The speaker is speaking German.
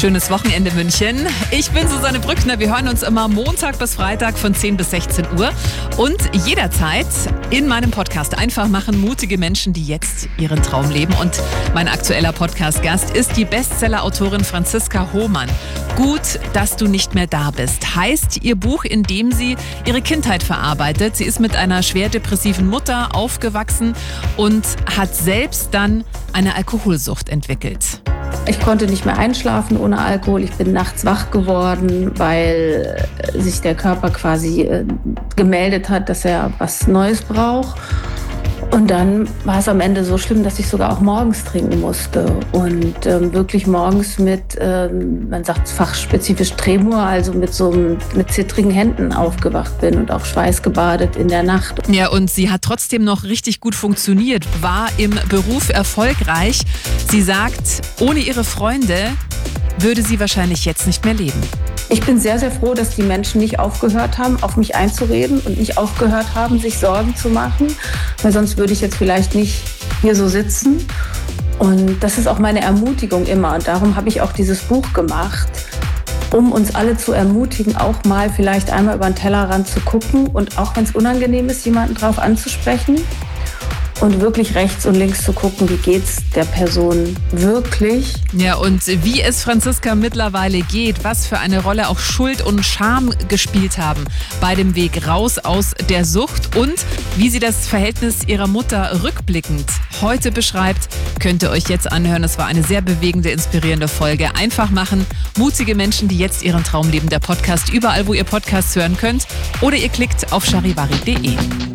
Schönes Wochenende München. Ich bin Susanne Brückner. Wir hören uns immer Montag bis Freitag von 10 bis 16 Uhr und jederzeit in meinem Podcast Einfach machen, mutige Menschen, die jetzt ihren Traum leben. Und mein aktueller Podcast-Gast ist die Bestseller-Autorin Franziska Hohmann. Gut, dass du nicht mehr da bist, heißt ihr Buch, in dem sie ihre Kindheit verarbeitet. Sie ist mit einer schwer depressiven Mutter aufgewachsen und hat selbst dann eine Alkoholsucht entwickelt. Ich konnte nicht mehr einschlafen ohne Alkohol. Ich bin nachts wach geworden, weil sich der Körper quasi gemeldet hat, dass er was Neues braucht. Und dann war es am Ende so schlimm, dass ich sogar auch morgens trinken musste. Und wirklich morgens mit, man sagt fachspezifisch Tremor, also mit zittrigen Händen aufgewacht bin und auch schweißgebadet in der Nacht. Ja, und sie hat trotzdem noch richtig gut funktioniert, war im Beruf erfolgreich. Sie sagt, ohne ihre Freunde würde sie wahrscheinlich jetzt nicht mehr leben. Ich bin sehr, sehr froh, dass die Menschen nicht aufgehört haben, auf mich einzureden und nicht aufgehört haben, sich Sorgen zu machen, weil sonst würde ich jetzt vielleicht nicht hier so sitzen. Und das ist auch meine Ermutigung immer. Und darum habe ich auch dieses Buch gemacht, um uns alle zu ermutigen, auch mal vielleicht einmal über den Tellerrand zu gucken und auch wenn es unangenehm ist, jemanden drauf anzusprechen. Und wirklich rechts und links zu gucken, wie geht's der Person wirklich. Ja, und wie es Franziska mittlerweile geht, was für eine Rolle auch Schuld und Scham gespielt haben bei dem Weg raus aus der Sucht und wie sie das Verhältnis ihrer Mutter rückblickend heute beschreibt, könnt ihr euch jetzt anhören. Es war eine sehr bewegende, inspirierende Folge. Einfach machen, mutige Menschen, die jetzt ihren Traum leben. Der Podcast überall, wo ihr Podcasts hören könnt. Oder ihr klickt auf charivari.de.